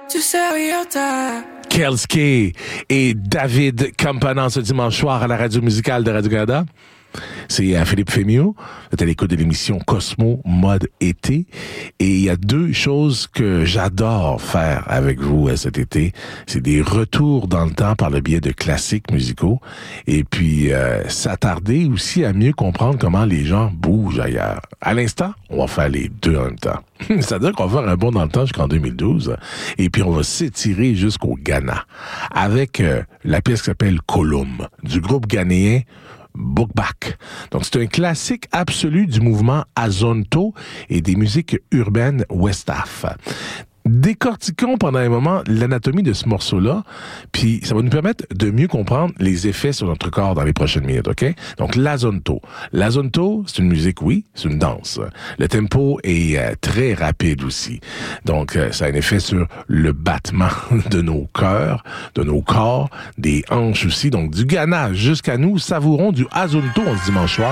Tu sais, Kelske et David Campanan ce dimanche soir à la radio musicale de Radio-Canada. C'est Philippe Fémiot. Vous êtes à l'écoute de l'émission Cosmo Mode Été. Et il y a deux choses que j'adore faire avec vous cet été. C'est des retours dans le temps par le biais de classiques musicaux. Et puis, s'attarder aussi à mieux comprendre comment les gens bougent ailleurs. À l'instant, on va faire les deux en même temps. C'est-à-dire qu'on va faire un bond dans le temps jusqu'en 2012. Et puis, on va s'étirer jusqu'au Ghana. Avec la pièce qui s'appelle Kolum, du groupe ghanéen Boukbak. Donc, c'est un classique absolu du mouvement Azonto et des musiques urbaines Westaf. Décortiquons pendant un moment l'anatomie de ce morceau-là, puis ça va nous permettre de mieux comprendre les effets sur notre corps dans les prochaines minutes, OK? Donc, l'Azonto. L'Azonto, c'est une musique, oui, c'est une danse. Le tempo est très rapide aussi. Donc, ça a un effet sur le battement de nos cœurs, de nos corps, des hanches aussi. Donc, du Ghana jusqu'à nous, savourons du Azonto en ce dimanche soir.